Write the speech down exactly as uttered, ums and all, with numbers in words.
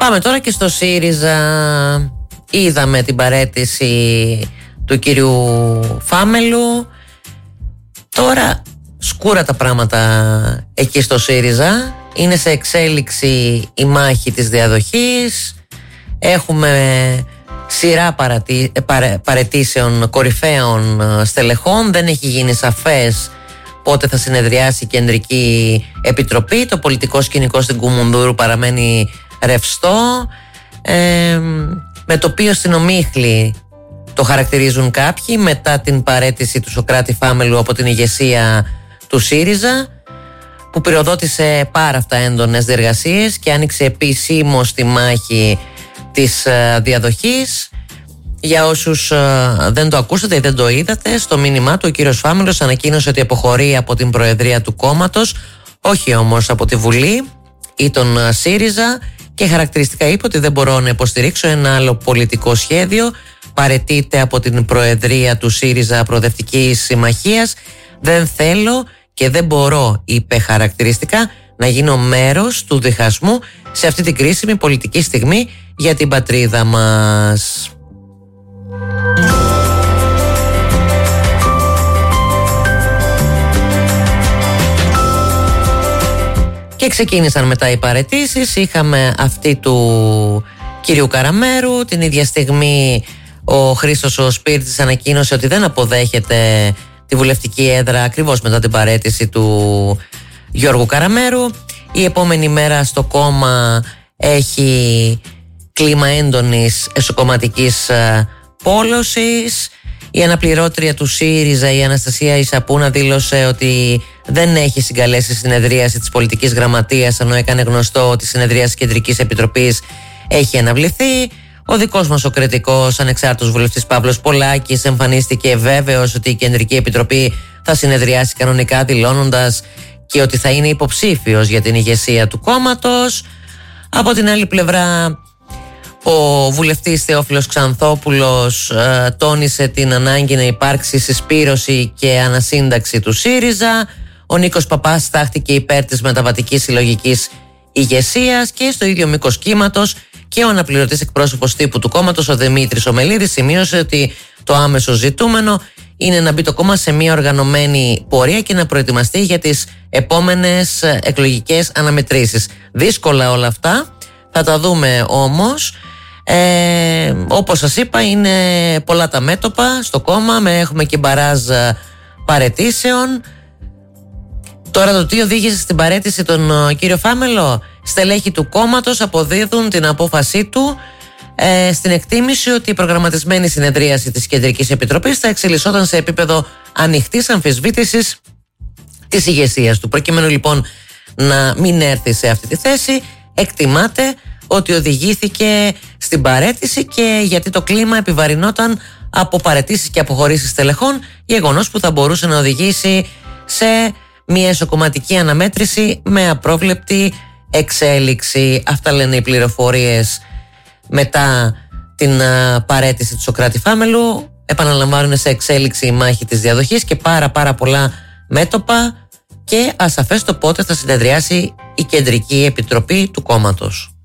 Πάμε τώρα και στο ΣΥΡΙΖΑ. Είδαμε την παραίτηση του κυρίου Φάμελου. Τώρα σκούρα τα πράγματα εκεί στο ΣΥΡΙΖΑ. Είναι σε εξέλιξη η μάχη της διαδοχής. Έχουμε σειρά παρατη... παρε... παραιτήσεων κορυφαίων στελεχών. Δεν έχει γίνει σαφές πότε θα συνεδριάσει η Κεντρική Επιτροπή. Το πολιτικό σκηνικό στην Κουμουνδούρου παραμένει ρευστό, ε, με το οποίο στην ομίχλη το χαρακτηρίζουν κάποιοι μετά την παραίτηση του Σωκράτη Φάμελου από την ηγεσία του ΣΥΡΙΖΑ, που πυροδότησε πάρα αυτά έντονες διεργασίες και άνοιξε επισήμως τη μάχη της ε, διαδοχής. Για όσους ε, δεν το ακούσατε ή δεν το είδατε, στο μήνυμά του ο κύριος Φάμελος ανακοίνωσε ότι αποχωρεί από την προεδρία του κόμματος, όχι όμως από τη Βουλή ή τον ε, ΣΥΡΙΖΑ, και χαρακτηριστικά είπε ότι δεν μπορώ να υποστηρίξω ένα άλλο πολιτικό σχέδιο. Παραιτείται από την προεδρία του ΣΥΡΙΖΑ Προοδευτικής Συμμαχίας. Δεν θέλω και δεν μπορώ, είπε χαρακτηριστικά, να γίνω μέρος του διχασμού σε αυτή την κρίσιμη πολιτική στιγμή για την πατρίδα μας. Και ξεκίνησαν μετά οι παραιτήσεις. Είχαμε αυτή του κυρίου Καραμέρου. Την ίδια στιγμή ο Χρήστος ο Σπίρτης ανακοίνωσε ότι δεν αποδέχεται τη βουλευτική έδρα ακριβώς μετά την παραίτηση του Γιώργου Καραμέρου. Η επόμενη μέρα στο κόμμα έχει κλίμα έντονης εσωκομματικής πόλωσης. Η αναπληρώτρια του ΣΥΡΙΖΑ, η Αναστασία Ισαπούνα, δήλωσε ότι δεν έχει συγκαλέσει συνεδρίαση της πολιτικής γραμματείας, ενώ έκανε γνωστό ότι η συνεδρίαση της Κεντρικής Επιτροπής έχει αναβληθεί. Ο δικός μας ο κριτικός ανεξάρτητος βουλευτής Παύλος Πολάκης εμφανίστηκε βέβαιος ότι η Κεντρική Επιτροπή θα συνεδριάσει κανονικά, δηλώνοντας και ότι θα είναι υποψήφιος για την ηγεσία του κόμματος. Από την άλλη πλευρά, ο βουλευτής Θεόφιλος Ξανθόπουλος ε, τόνισε την ανάγκη να υπάρξει συσπήρωση και ανασύνταξη του ΣΥΡΙΖΑ. Ο Νίκος Παπάς στάχτηκε υπέρ της μεταβατικής συλλογικής ηγεσίας, και στο ίδιο μήκος κύματος και ο αναπληρωτής εκπρόσωπος τύπου του κόμματος, ο Δημήτρης Ομελίδης, σημείωσε ότι το άμεσο ζητούμενο είναι να μπει το κόμμα σε μια οργανωμένη πορεία και να προετοιμαστεί για τις επόμενες εκλογικές αναμετρήσεις. Δύσκολα όλα αυτά, θα τα δούμε όμως. Ε, όπως σας είπα, είναι πολλά τα μέτωπα στο κόμμα, με, έχουμε και μπαράζ παραιτήσεων. Τώρα το τι οδήγησε στην παραίτηση τον κύριο Φάμελο, στελέχη του κόμματος αποδίδουν την απόφασή του ε, στην εκτίμηση ότι η προγραμματισμένη συνεδρίαση της Κεντρικής Επιτροπής θα εξελισσόταν σε επίπεδο ανοιχτής αμφισβήτησης της ηγεσίας του. Προκειμένου λοιπόν να μην έρθει σε αυτή τη θέση, εκτιμάται ότι οδηγήθηκε στην παραίτηση, και γιατί το κλίμα επιβαρυνόταν από παραιτήσεις και αποχωρήσεις τελεχών, γεγονός που θα μπορούσε να οδηγήσει σε μια εσωκομματική αναμέτρηση με απρόβλεπτη εξέλιξη. Αυτά λένε οι πληροφορίες μετά την uh, παραίτηση του Σωκράτη Φάμελου. Επαναλαμβάνουν, σε εξέλιξη η μάχη της διαδοχής και πάρα πάρα πολλά μέτωπα, και ασαφές το πότε θα συνεδριάσει η Κεντρική Επιτροπή του κόμματος.